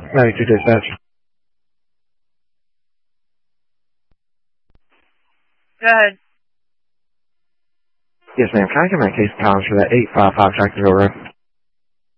92 dispatch. Go ahead. Yes, ma'am. Can I get my case of powers for that 855 Jacksonville Road?